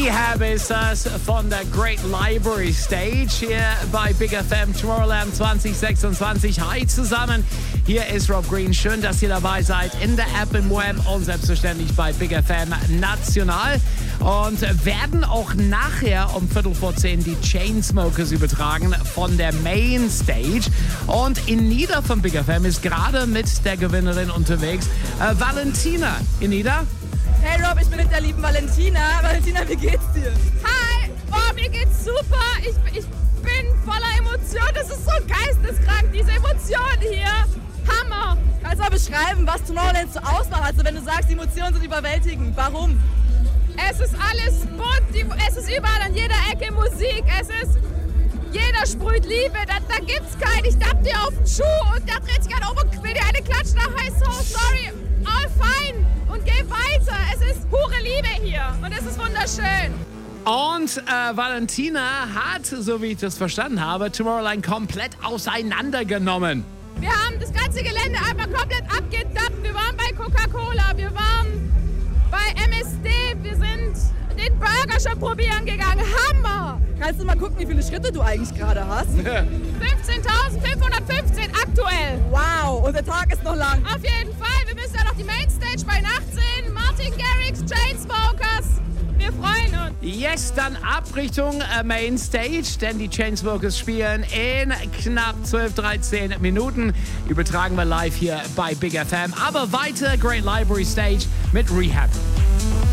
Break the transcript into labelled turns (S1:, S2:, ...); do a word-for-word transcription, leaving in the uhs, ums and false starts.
S1: Rehab ist das von der Great Library Stage hier bei Big F M Tomorrowland zwanzig sechsundzwanzig. Hi zusammen, hier ist Rob Green. Schön, dass ihr dabei seid in der App, im Web und selbstverständlich bei Big F M National. Und werden auch nachher um Viertel vor zehn die Chainsmokers übertragen von der Main Stage. Und Inida von Big F M ist gerade mit der Gewinnerin unterwegs. Äh, Valentina, Inida?
S2: Hey Rob, ich bin mit der lieben Valentina. Valentina, wie geht's dir?
S3: Hi, oh, mir geht's super. Ich, ich bin voller Emotion. Das ist so geisteskrank, diese Emotionen hier. Hammer.
S2: Kannst du mal beschreiben, was Tomorrowland so ausmacht? Also wenn du sagst, die Emotionen sind überwältigend. Warum?
S3: Es ist alles bunt. Die, es ist überall an jeder Ecke Musik. Es ist... Jeder sprüht Liebe. Da, da gibt's keinen. Ich tapp dir auf den Schuh und da dreht sich ein um und will dir eine klatschen. Da heißt so, sorry, all fine. Und geh weiter. Es ist pure Liebe hier und es ist wunderschön.
S1: Und äh, Valentina hat, so wie ich das verstanden habe, Tomorrowland komplett auseinandergenommen.
S3: Wir haben das ganze Gelände einfach komplett abgedappt. Wir waren bei Coca-Cola, wir waren bei M S D, wir sind den Burger schon probieren gegangen. Hammer!
S2: Kannst du mal gucken, wie viele Schritte du eigentlich gerade hast?
S3: fünfzehntausendfünfhundertfünfzehn aktuell.
S2: Wow, und der Tag ist noch lang.
S3: Auf jeden Fall. Wir müssen ja noch die Mainstage bei Nacht sehen. Martin Garrix, Chainsmokers. Wir freuen uns.
S1: Yes, dann ab Richtung äh, Mainstage, denn die Chainsmokers spielen in knapp zwölf, dreizehn Minuten. Übertragen wir live hier bei Big F M. Aber weiter Great Library Stage mit Rehab.